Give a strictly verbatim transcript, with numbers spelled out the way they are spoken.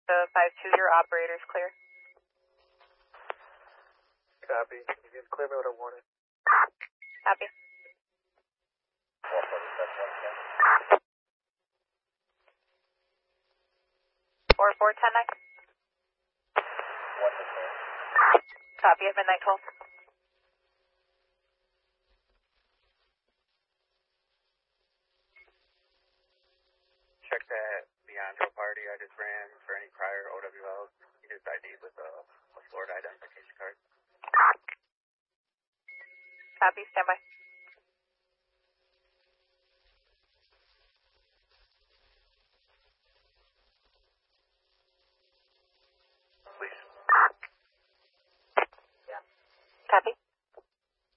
The five two, your operator's clear. Copy. You can clear me with a warning. Copy. four four ten nine. Copy at midnight twelve. Check that Leandro party I just ran for any prior O W Ls. He just I D'd with a, a Florida identification card. Copy, stand by.